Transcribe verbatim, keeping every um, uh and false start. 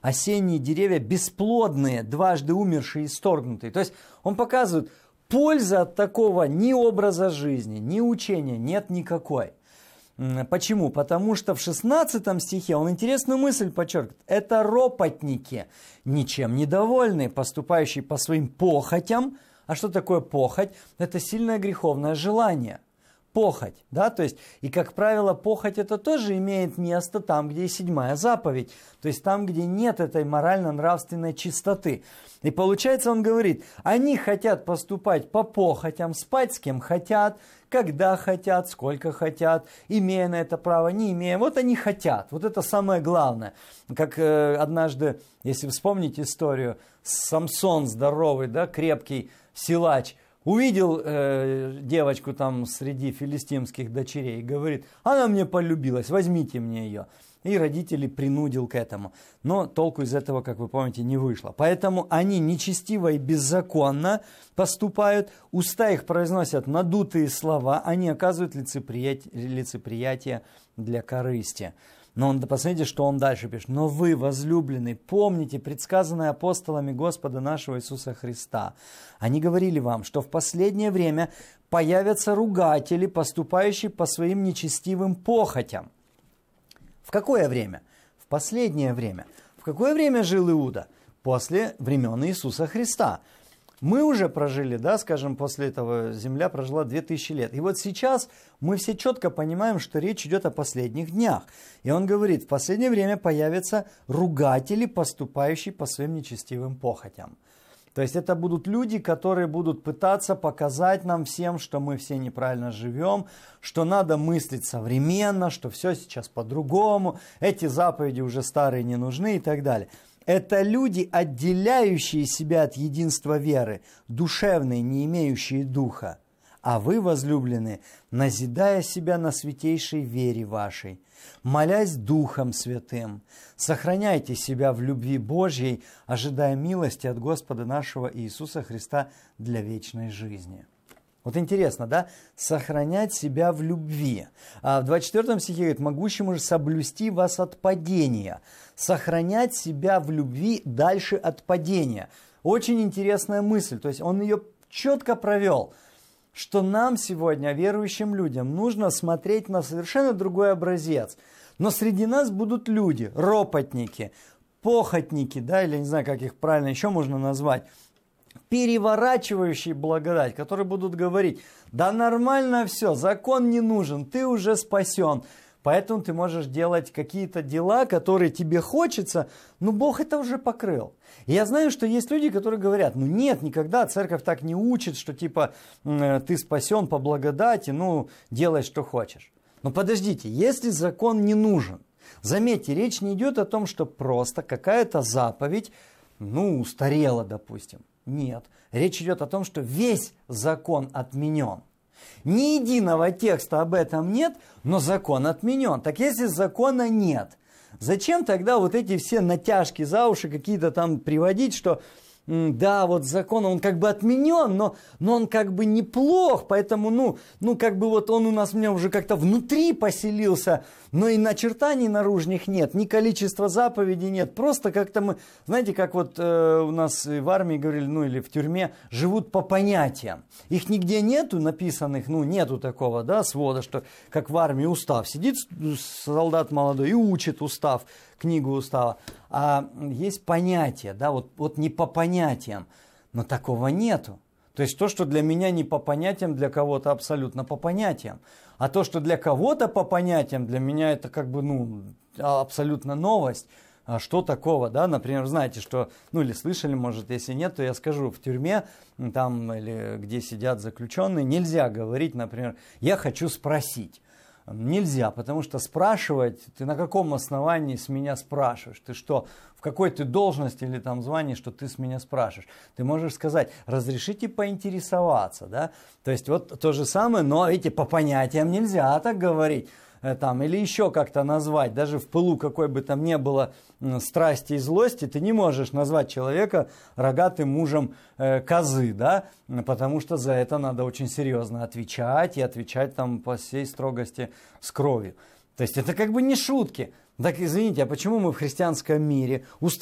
осенние деревья бесплодные, дважды умершие и исторгнутые. То есть он показывает, пользы от такого ни образа жизни, ни учения нет никакой. Почему? Потому что в шестнадцатом стихе он интересную мысль подчеркивает. Это ропотники, ничем недовольные, поступающие по своим похотям. А что такое похоть? Это сильное греховное желание. Похоть, да, то есть, и как правило, похоть это тоже имеет место там, где и седьмая заповедь, то есть там, где нет этой морально-нравственной чистоты. И получается, он говорит, они хотят поступать по похотям, спать с кем хотят, когда хотят, сколько хотят, имея на это право, не имея, вот они хотят, вот это самое главное. Как э, однажды, если вспомнить историю, Самсон здоровый, да, крепкий силач, увидел э, девочку там среди филистимских дочерей и говорит, она мне полюбилась, возьмите мне ее. И родители принудил к этому. Но толку из этого, как вы помните, не вышло. Поэтому они нечестиво и беззаконно поступают, уста их произносят надутые слова, они оказывают лицеприятие, лицеприятие для корысти. Но он, посмотрите, что он дальше пишет. «Но вы, возлюбленные, помните предсказанное апостолами Господа нашего Иисуса Христа. Они говорили вам, что в последнее время появятся ругатели, поступающие по своим нечестивым похотям». В какое время? В последнее время. В какое время жил Иуда? После времен Иисуса Христа. Мы уже прожили, да, скажем, после этого земля прожила две тысячи лет. И вот сейчас мы все четко понимаем, что речь идет о последних днях. И он говорит, в последнее время появятся ругатели, поступающие по своим нечестивым похотям. То есть это будут люди, которые будут пытаться показать нам всем, что мы все неправильно живем, что надо мыслить современно, что все сейчас по-другому, эти заповеди уже старые не нужны и так далее. Это люди, отделяющие себя от единства веры, душевные, не имеющие духа. А вы, возлюбленные, назидая себя на святейшей вере вашей, молясь Духом Святым, сохраняйте себя в любви Божьей, ожидая милости от Господа нашего Иисуса Христа для вечной жизни. Вот интересно, да? Сохранять себя в любви. А в двадцать четвёртом стихе говорит, могущему же соблюсти вас от падения. Сохранять себя в любви дальше от падения. Очень интересная мысль. То есть он ее четко провел. Что нам сегодня, верующим людям, нужно смотреть на совершенно другой образец. Но среди нас будут люди, ропотники, похотники, да, или не знаю, как их правильно еще можно назвать, переворачивающие благодать, которые будут говорить, да нормально все, закон не нужен, ты уже спасен. Поэтому ты можешь делать какие-то дела, которые тебе хочется, но Бог это уже покрыл. И я знаю, что есть люди, которые говорят, ну нет, никогда церковь так не учит, что типа ты спасен по благодати, ну делай, что хочешь. Но подождите, если закон не нужен, заметьте, речь не идет о том, что просто какая-то заповедь, ну, устарела, допустим. Нет, речь идет о том, что весь закон отменен. Ни единого текста об этом нет, но закон отменен. Так если закона нет, зачем тогда вот эти все натяжки за уши какие-то там приводить, что да, вот закон, он как бы отменен, но, но он как бы неплох, поэтому, ну, ну, как бы вот он у нас у меня уже как-то внутри поселился, но и начертаний наружных нет, ни количества заповедей нет, просто как-то мы, знаете, как вот э, у нас в армии говорили, ну, или в тюрьме, живут по понятиям. Их нигде нету написанных, ну, нету такого, да, свода, что как в армии устав. Сидит солдат молодой и учит устав, книгу устава. А есть понятия, да, вот, вот не по понятиям, но такого нету. То есть то, что для меня не по понятиям, для кого-то абсолютно по понятиям. А то, что для кого-то по понятиям, для меня это как бы, ну, абсолютно новость. А что такого, да, например, знаете, что, ну, или слышали, может, если нет, то я скажу, в тюрьме, там, или где сидят заключенные, нельзя говорить, например, я хочу спросить. Нельзя, потому что спрашивать, ты на каком основании с меня спрашиваешь? Ты что, в какой ты должности или там звании, что ты с меня спрашиваешь? Ты можешь сказать, разрешите поинтересоваться, да? То есть вот то же самое, но видите, по понятиям нельзя так говорить. Там, или еще как-то назвать, даже в пылу какой бы там ни было страсти и злости, ты не можешь назвать человека рогатым мужем э, козы, да, потому что за это надо очень серьезно отвечать, и отвечать там по всей строгости с кровью. То есть это как бы не шутки. Так извините, а почему мы в христианском мире